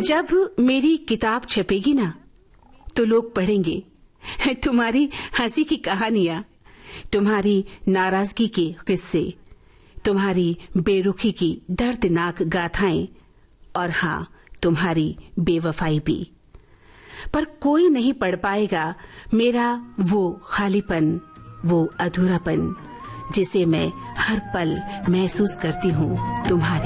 जब मेरी किताब छपेगी ना, तो लोग पढ़ेंगे तुम्हारी हंसी की कहानियां, तुम्हारी नाराजगी के किस्से, तुम्हारी बेरुखी की दर्दनाक गाथाएं और हाँ, तुम्हारी बेवफाई भी। पर कोई नहीं पढ़ पाएगा मेरा वो खालीपन, वो अधूरापन जिसे मैं हर पल महसूस करती हूँ तुम्हारी